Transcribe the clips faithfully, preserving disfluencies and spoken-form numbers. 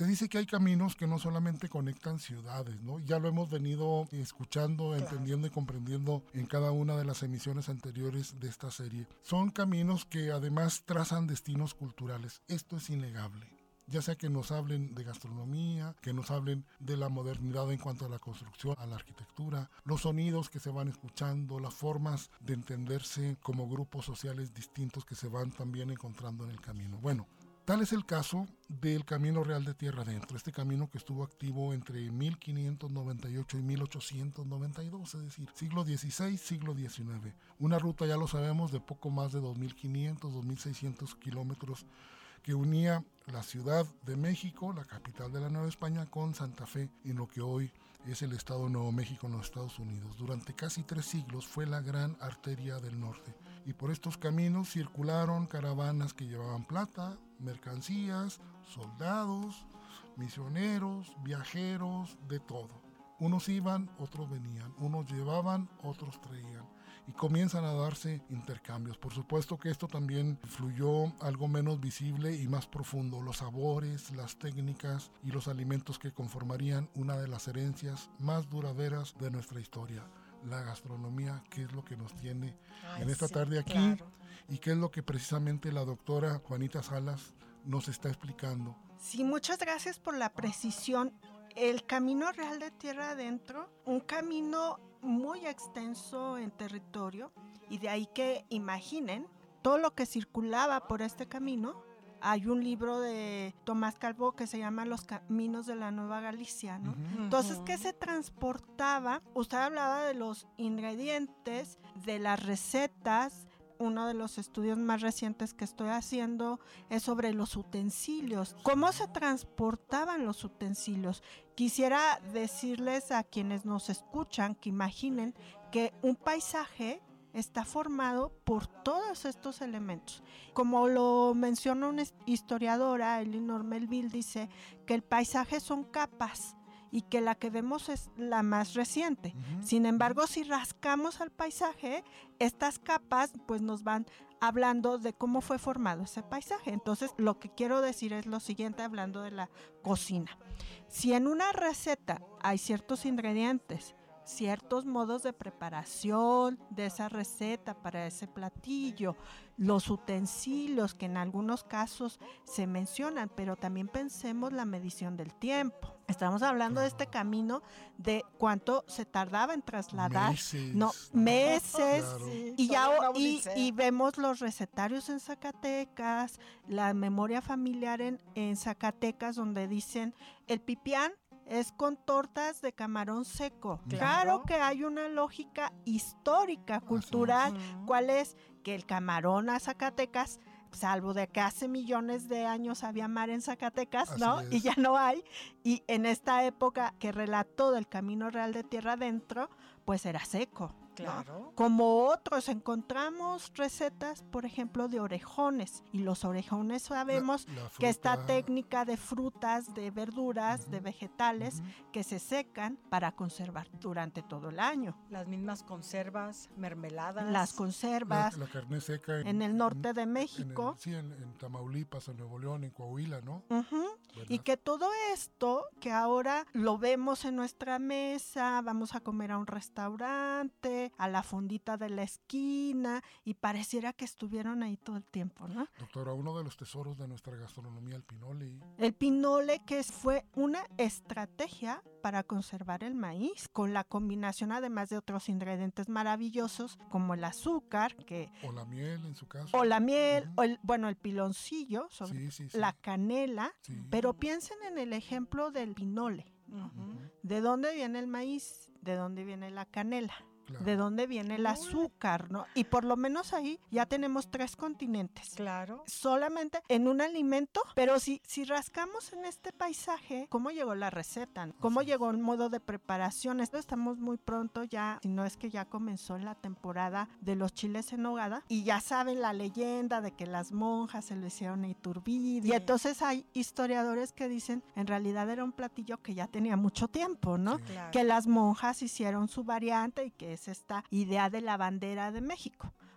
Se dice que hay caminos que no solamente conectan ciudades, ¿no? Ya lo hemos venido escuchando, claro, entendiendo y comprendiendo en cada una de las emisiones anteriores de esta serie. Son caminos que además trazan destinos culturales. Esto es innegable. Ya sea que nos hablen de gastronomía, que nos hablen de la modernidad en cuanto a la construcción, a la arquitectura, los sonidos que se van escuchando, las formas de entenderse como grupos sociales distintos que se van también encontrando en el camino. Bueno, tal es el caso del Camino Real de Tierra Adentro, este camino que estuvo activo entre mil quinientos noventa y ocho y mil ochocientos noventa y dos, es decir, siglo dieciséis, siglo diecinueve. Una ruta, ya lo sabemos, de poco más de dos mil quinientos, dos mil seiscientos kilómetros que unía la Ciudad de México, la capital de la Nueva España, con Santa Fe, en lo que hoy es el estado de Nuevo México en los Estados Unidos. Durante casi tres siglos fue la gran arteria del norte, y por estos caminos circularon caravanas que llevaban plata, mercancías, soldados, misioneros, viajeros, de todo. Unos iban, otros venían, unos llevaban, otros traían, y comienzan a darse intercambios. Por supuesto que esto también fluyó algo menos visible y más profundo, los sabores, las técnicas y los alimentos que conformarían una de las herencias más duraderas de nuestra historia, la gastronomía, que es lo que nos tiene Ay, en esta sí, tarde aquí, claro. Y que es lo que precisamente la doctora Juanita Salas nos está explicando. Sí, muchas gracias por la precisión. El Camino Real de Tierra Adentro, un camino muy extenso en territorio, y de ahí que imaginen todo lo que circulaba por este camino. Hay un libro de Tomás Calvo que se llama Los Caminos de la Nueva Galicia, ¿no? Uh-huh. Entonces, ¿qué se transportaba? Usted hablaba de los ingredientes, de las recetas. Uno de los estudios más recientes que estoy haciendo es sobre los utensilios. ¿Cómo se transportaban los utensilios? Quisiera decirles a quienes nos escuchan que imaginen que un paisaje está formado por todos estos elementos. Como lo menciona una historiadora, Elinor Melville, dice que el paisaje son capas y que la que vemos es la más reciente. Uh-huh. Sin embargo, si rascamos al paisaje, estas capas pues nos van hablando de cómo fue formado ese paisaje. Entonces, lo que quiero decir es lo siguiente, hablando de la cocina. Si en una receta hay ciertos ingredientes, ciertos modos de preparación de esa receta para ese platillo, los utensilios que en algunos casos se mencionan, pero también pensemos la medición del tiempo. Estamos hablando de este camino de cuánto se tardaba en trasladar, meses, no, meses, claro. y ya y, y vemos los recetarios en Zacatecas, la memoria familiar en, en Zacatecas, donde dicen el pipián es con tortas de camarón seco. Claro, claro que hay una lógica histórica, cultural. Uh-huh. ¿Cuál es? Que el camarón a Zacatecas, salvo de que hace millones de años había mar en Zacatecas, así ¿no? Es. Y ya no hay. Y en esta época que relató del Camino Real de Tierra Adentro, pues era seco. Claro. ¿No? Como otros, encontramos recetas, por ejemplo, de orejones. Y los orejones sabemos la, la que esta técnica de frutas, de verduras, uh-huh. de vegetales, uh-huh. que se secan para conservar durante todo el año. Las mismas conservas, mermeladas. Las conservas. La, la carne seca. En, en el norte en, de México. En el, sí, en, en Tamaulipas, en Nuevo León, en Coahuila, ¿no? Uh-huh. Y que todo esto, que ahora lo vemos en nuestra mesa, vamos a comer a un restaurante, a la fondita de la esquina, y pareciera que estuvieron ahí todo el tiempo, ¿no? Doctora, uno de los tesoros de nuestra gastronomía, el pinole. El pinole, que fue una estrategia para conservar el maíz, con la combinación además de otros ingredientes maravillosos, como el azúcar, que o la miel en su caso. O la miel, uh-huh. o el, bueno, el piloncillo, sobre sí, sí, sí. la canela, sí. Pero piensen en el ejemplo del pinole. Uh-huh. ¿De dónde viene el maíz? ¿De dónde viene la canela? Claro. ¿De dónde viene el azúcar, no? Y por lo menos ahí ya tenemos tres continentes. Claro. Solamente en un alimento, pero si, si rascamos en este paisaje, ¿cómo llegó la receta? ¿Cómo llegó el modo de preparación? Esto estamos muy pronto ya, si no es que ya comenzó la temporada de los chiles en nogada, y ya saben la leyenda de que las monjas se lo hicieron a Iturbide, y entonces hay historiadores que dicen, en realidad era un platillo que ya tenía mucho tiempo, ¿no? Sí. Claro. Que las monjas hicieron su variante y que es esta idea de la bandera de México.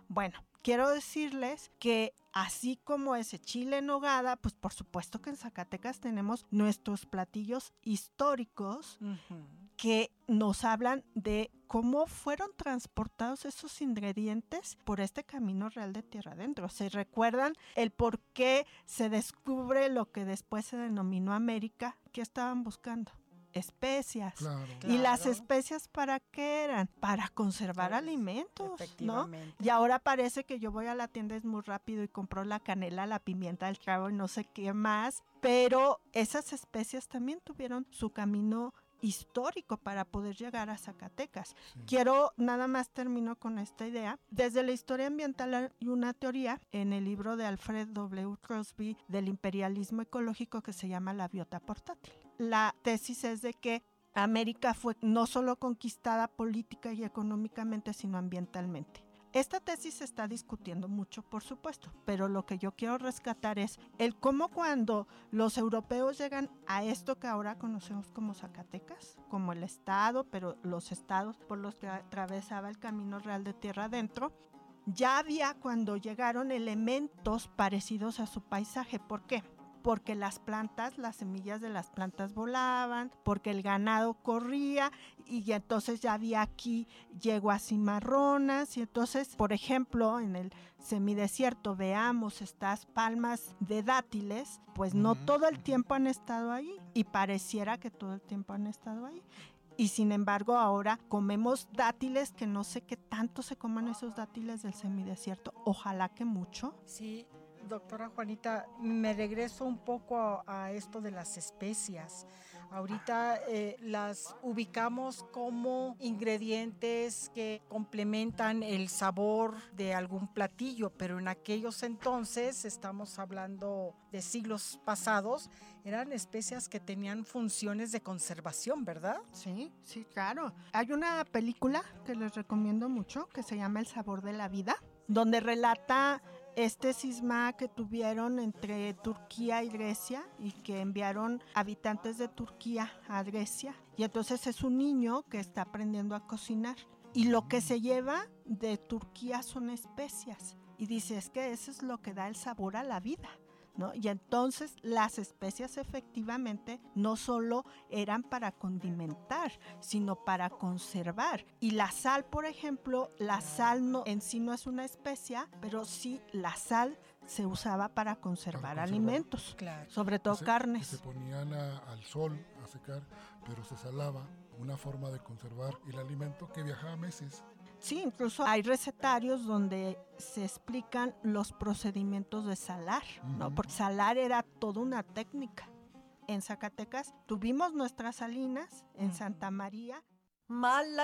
Bueno, quiero decirles que así como ese chile en nogada, pues por supuesto que en Zacatecas tenemos nuestros platillos históricos Ujú. que nos hablan de cómo fueron transportados esos ingredientes por este camino real de tierra adentro. ¿Se recuerdan el por qué se descubre lo que después se denominó América? ¿Qué estaban buscando? Especias. Claro. ¿Y las Claro. especias para qué eran? Para conservar Pues, alimentos, ¿no? Efectivamente. Y ahora parece que yo voy a la tienda, es muy rápido y compro la canela, la pimienta, el clavo y no sé qué más. Pero esas especias también tuvieron su camino histórico para poder llegar a Zacatecas. Sí. Quiero, nada más termino con esta idea. Desde la historia ambiental hay una teoría en el libro de Alfred W. Crosby del imperialismo ecológico que se llama la biota portátil. La tesis es de que América fue no solo conquistada política y económicamente, sino ambientalmente. Esta tesis se está discutiendo mucho, por supuesto, pero lo que yo quiero rescatar es el cómo cuando los europeos llegan a esto que ahora conocemos como Zacatecas, como el estado, pero los estados por los que atravesaba el Camino Real de Tierra Adentro, ya había cuando llegaron elementos parecidos a su paisaje. ¿Por qué? Porque las plantas, las semillas de las plantas volaban, porque el ganado corría y entonces ya había aquí yeguas cimarronas y entonces, por ejemplo, en el semidesierto veamos estas palmas de dátiles, pues no Ujú, todo el ujú. tiempo han estado ahí y pareciera que todo el tiempo han estado ahí. Y sin embargo ahora comemos dátiles que no sé qué tanto se coman esos dátiles del semidesierto, ojalá que mucho. Sí, doctora Juanita, me regreso un poco a, a esto de las especias. Ahorita eh, las ubicamos como ingredientes que complementan el sabor de algún platillo, pero en aquellos entonces, estamos hablando de siglos pasados, eran especias que tenían funciones de conservación, ¿verdad? Sí, sí, claro. Hay una película que les recomiendo mucho que se llama El sabor de la vida, donde relata este cisma que tuvieron entre Turquía y Grecia y que enviaron habitantes de Turquía a Grecia. Y entonces es un niño que está aprendiendo a cocinar. Y lo que se lleva de Turquía son especias. Y dice, es que eso es lo que da el sabor a la vida, ¿no? Y entonces las especias efectivamente no solo eran para condimentar, sino para conservar. Y la sal, por ejemplo, la sal no, en sí no es una especia, pero sí la sal se usaba para conservar, Para conservar. alimentos, Claro. sobre todo que se, carnes. que se ponían a- al sol a secar, pero se salaba, una forma de conservar el alimento que viajaba meses. Sí, incluso hay recetarios donde se explican los procedimientos de salar, ¿no? Ujú. Porque salar era toda una técnica. En Zacatecas tuvimos nuestras salinas, en Mm. Santa María. Mala